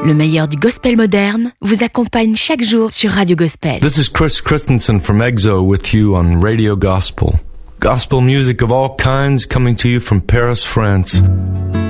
Le meilleur du gospel moderne vous accompagne chaque jour sur Radio Gospel. This is Chris Christensen from EXO with you on Radio Gospel. Gospel music of all kinds coming to you from Paris, France.